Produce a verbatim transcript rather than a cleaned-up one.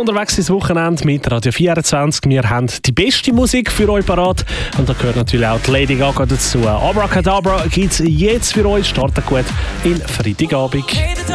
unterwegs ins Wochenende mit Radio vierundzwanzig. Wir haben die beste Musik für euch parat und da gehört natürlich auch die Lady Gaga dazu. Abracadabra gibt es jetzt für euch. Startet gut in Freitagabend.